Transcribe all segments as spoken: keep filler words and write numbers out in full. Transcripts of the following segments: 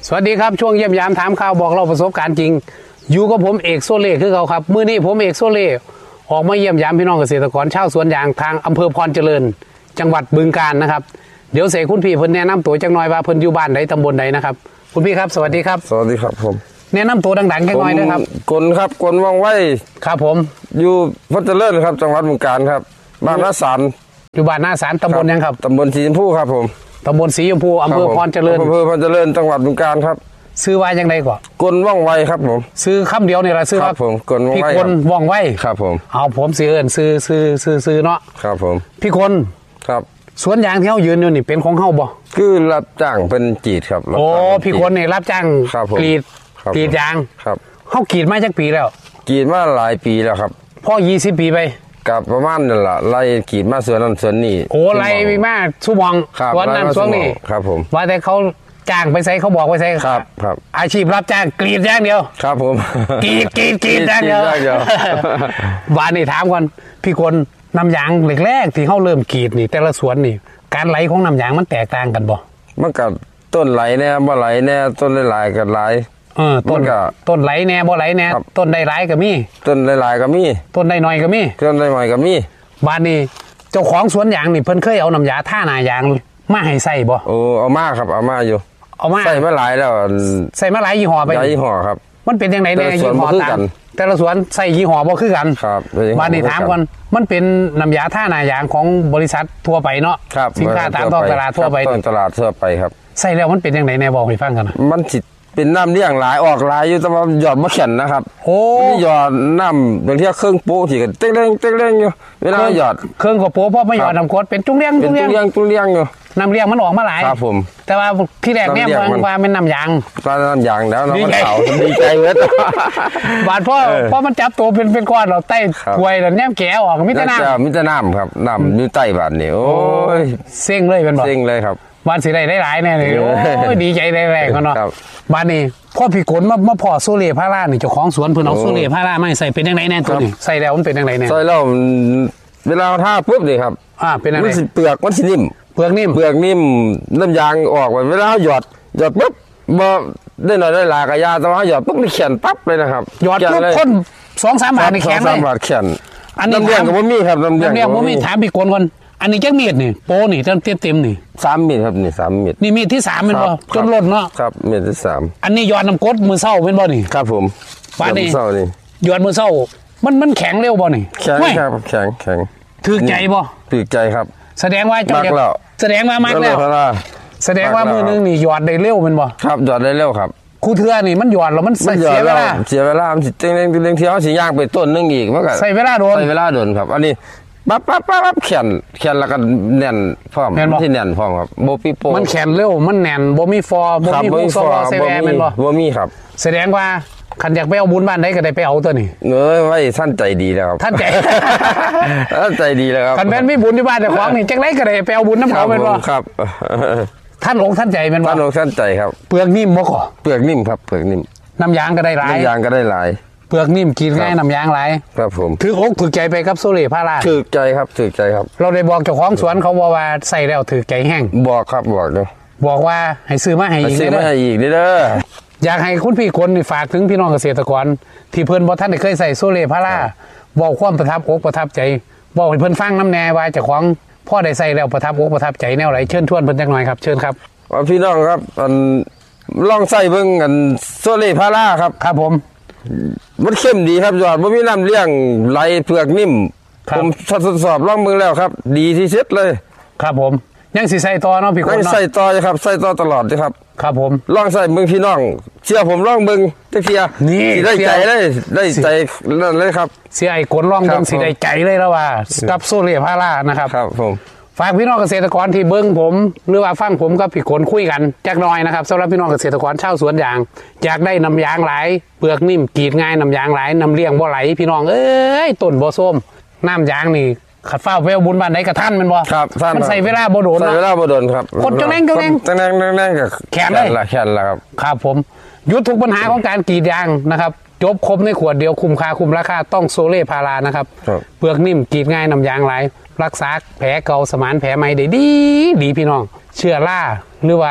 สวัสดีครับช่วงเยี่ยมยามถามข่าวบอกเราประสบการณ์จริงอยู่กับผมเอกโซเล่คือเขาครับมื้อนี้ผมเอกโซเล่ออกมาเยี่ยมยามพี่น้องเกษตรกรชาวสวนยางทางอำเภอพรเจริญจังหวัดบึงกาฬนะครับเดี๋ยวเสกคุณพี่เพิ่นแนะนำตัวจังหน่อยว่าเพิ่นอยู่บ้านใดตำบลใดนะครับคุณพี่ครับสวัสดีครับสวัสดีครับผมแนะนำตัวดังๆจังหน่อยนะครับกลครับกลว่องไวครับผมอยู่พรเจริญครับจังหวัดบึงกาฬครับบ้านนาสารอยู่บ้านนาสารตำบลยังครับตำบลสีชมพูครับผมตำบลสีชมพูอำเภอพรเจริญอำเภอพรเจริญจังหวัดบึงกาฬครับซื้อไว้ยังไงก่อนกลว่องไวครับผมซื้อคำเดียวเนี่ยละซื้อครับผมกลว่องไวพี่คนว่องไวครับผมเอาผมซื้อเอิญซื้อซื้อซื้อซื้อเนาะครับผมพี่คนครับสวนยางที่เขายืนอยู่นี่เป็นของเขาบ่คือรับจ้างเป็นกรีดครับโอ้พี่คนนี่รับจ้างกรีดกรีดยางครับเขากรีดมาจากปีแล้วกรีดมาหลายปีแล้วครับพ่อยี่สิบปีไปกับประมาณนั่นแหละไล่กรีดมาสวนนั้นสวนนี้โอ้ไล่มาชั่วโมงสวนนั้นสวนนี้ครับผมว่าแต่เขาจ้างไปใส่เขาบอกไปใส่ครับครับอาชีพรับจ้างกรีดอย่างเดียวครับผมกรีดกรีดกรีดอย่างเดียวบ้านนี่ถามก่อนพี่คนน้ำยางแรกๆที่เขาเริ่มกรีดนี่แต่ละสวนนี่การไหลของน้ำยางมันแตกต่างกันบ่มันกับต้นไหลแน่บ่ไหลแน่ต้นหลายๆกับไหลเออต้นต้นไหลแน่บ่ไหลแน่ต้นได้หลายก็มีต้นหลายๆก็มีต้นได้น้อยก็มีต้นได้น้อยก็มีบ้านนี้เจ้าของสวนยางนี่เพิ่นเคยเอาน้ำยาท่าหน้ายางมาให้ใส่บ่โอ้เอามาครับเอามาอยู่เอามาใส่มาหลายแล้วใส่มาหลายยี่ห้อไปหลายยี่ห้อครับมันเป็นยังไงแน่ยี่ห้อต่างแต่ละสวนใส่ยี่ห้อบ่คือกันครับบ้านนี้ถามก่อนมันเป็นน้ำยาท่าหน้ายางของบริษัททั่วไปเนาะสินค้าตามท้องตลาดทั่วไปตลาดทั่วไปครับใส่แล้วมันเป็นยังไงแน่บอกให้ฟังกันมันสิเป็นน้ำเลี้ยงหลายออกหลายอยู่แต่ว่าหยอดมะเข็นนะครับโอ้หยอดน้ำบางทีเครื่องโป๊ที่กันเต้งเต้งเต้งเต้งอยู่เวลาหยอดเครื่องก็โป๊เพราะไม่หยอดน้ำกรดเป็นจุ้งเลี้ยงจุ้งเลี้ยงจุ้งเลี้ยงอยู่น้ำเลี้ยงมันออกมาหลายครับผมแต่ว่าที่แรกเนี่ยมันว่าเป็นน้ำยางปลาน้ำยางแล้วเราเผาดีใจเว้ยบาดพ่อพ่อมันจับตัวเป็นเป็นก้อนเราไต้กวยแล้วแนมแก้วออกมิตรน้ำมิตรน้ำครับน้ำอยู่ใต้บาดนี่โอ้ยเซ็งเลยเป็นบ่เซ็งเลยครับบ้านสีได้ได้หลายแน่เลยโอ้ยดีใจได้แรงกันเนาะบ้านนี้พ่อพี่กลมามาพ่อโซเล่พารานี่เจ้าของสวนเพิ่นเอาโซเล่พาราไม่ใส่เป็นยังไงแน่ตัวนี้ใส่แล้วมันเป็นยังไงแน่ใส่แล้วเวลาท่าปุ๊บนี่ครับอ่าเป็นอะไรเปลือกมันสินิ่มเปลือกนิ่มเปลือกนิ่มน้ำยางออกเวลาหยอดหยอดปุ๊บบ่ได้หน่อยได้หลายกะยาแต่ว่าหยอดปุ๊บมันเขียนปั๊บเลยนะครับหยอดปุ๊บพ่นสองสามบาทนี่แข็งเลยสองสามบาทเขียนอันนี้น้ำเลี้ยงกับบ่มีครับน้ำเลี้ยงน้ำเลี้ยงบ่มีถามพี่กลก่อนอันนี้แค่มีดนี่โป้นี่เต็มเต็มนี่สามมีดครับนี่สามมีดนี่มีดที่สามเป็นบ่จนหล่นเนาะครับมีดที่สามอันนี้หยอดน้ำกรดมือเศร้าเป็นบ่นี่ครับผมบ้านนี้หยอดมือเศร้ามันมันแข็งเร็วบ่นี่แข็งครับแข็งแข็งถือใจบ่ถือใจครับแสดงว่าเจ้าเด็กแสดงว่ามากแล้วแสดงว่ามือนึงนี่หยอดได้เร็วเป็นบ่ครับหยอดได้เร็วครับคู่เทือนี่มันหยอดแล้วมันเสียเวลาเสียเวลามันสิเต้งเต้งเต้งเที่ยวสิย่างไปต้นนึงอีกมันก็ใส่เวลาโดนใส่เวลาโดนครับอันนี้ปั๊บปั๊บปั๊บปั๊บแขนแขนแล้วก็แน่นพร้อมที่แน่นพร้อมครับโบปีโปมันแขนเร็วมันแน่นโบมีฟอร์โบมีฟอร์เซเวเป็นบ่โบมีครับแสดงว่าขันอยากไปเอาบุญบ้านไหนก็ได้ไปเอาตัวนี้เงยไว้ท่านใจดีแล้วครับท่านใจท่านใจดีแล้วครับขันเป็นไม่บุญที่บ้านแต่ของนี่จังไรก็ได้ไปเอาบุญน้ำเขาเป็นบ่ครับท่านหลงท่านใจเป็นบ่ท่านหลงท่านใจครับเปลือกนิ่มบ่ก่อเปลือกนิ่มครับเปลือกนิ่มน้ำยางก็ได้หลายน้ำยางก็ได้หลายเปลือกนิ่มกินง่ายน้ำยางหลายครับผมถืออกถือใจไปกับโซเล่พาราถือใจครับถือใจครับเราได้บอกเจ้าของสวนเขาบอกว่าใส่แล้วถือใจแห้งบอกครับบอกเลยบอกว่าให้ซื้อมาให้อีกซื้อมาให้อีกนี่เด้ออยากให้คุณพี่คนฝากถึงพี่น้องเกษตรกรที่เพิ่นบ่ท่านได้เคยใส่โซเล่พาราบอกความประทับอกประทับใจบอกให้เพิ่นฟังน้ำแน่ว่าเจ้าของพ่อได้ใส่แล้วประทับอกประทับใจแนวไหนเชิญชวนเพิ่นจักหน่อยครับเชิญครับพี่น้องครับลองใส่เบิ่งกันโซเล่พาราครับครับผมมันเข้มดีครับยอดบ่มีน้ำเลี้ยงไหลเปลือกนิ่มผมทดสอบลองมือแล้วครับดีที่สุดเลยครับผมยังสิใส่ต่อเนาะพี่คนเนาะใส่ต่อครับใส่ต่อตลอดเลยครับครับผมลองใส่เบิ่งพี่น้องเชื่อผมลองเบิ่งจักเที่ยนี่ได้ใจเลยได้ใจนั่นเลยครับเสียไอ้กลลองเบิ่งสิได้ใจเลยแล้วว่ากับโซเล่พารานะครับครับผมฝากพี่น้องเกษตรกรที่เบิ้งผมหรือว่าฟังผมกับพี่ขนคุยกันจักหน่อยนะครับสำหรับพี่น้องเกษตรกรชาวสวนยางอยากได้น้ำยางไหลเปลือกนิ่มกรีดง่ายน้ำยางไหลน้ำเลี้ยงบ่ไหลพี่น้องเอ้ยต้นบ่ส้มน้ำยางนี่ขัดฟ้าเวลบุญบ้านไหนกับท่านมันบ่ครับมันใส่เวลาบ่โดนใส่เวลาบ่โดนครับกดจังแรงจังแรงจังแรงจังแรงกับแขนเลยแขนละครับครับผมยุดทุกปัญหาของการกรีดยางนะครับจบครบในขวดเดียวคุ้มค่าคุ้มราคาต้องโซเล่พารานะครับเปลือกนิ่มกรีดง่ายน้ำยางไหลรักษาแผลเก่าสมานแผลใหม่ได้ดีดีพี่น้องเชื้อราหรือว่า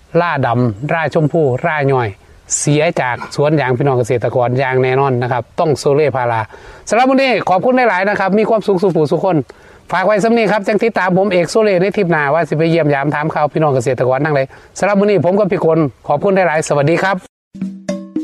ล่าดำร่าชมพูร่าย่อยเสียจากสวนยางพี่น้องเกษตรกรอย่างแน่นอนนะครับต้องโซเล่พาราสำหรับวันนี้ขอบคุณหลายๆนะครับมีความสุขสุขสุขคนฝากไว้สำนีครับจังติดตามผมเอกโซเล่ในทริปหน้าว่าสิไปเยี่ยมยามถามข่าวพี่น้องเกษตรกรทั้งเลยสำหรับวันนี้ผมกับพี่คนขอบคุณหลายๆสวัสดีครับ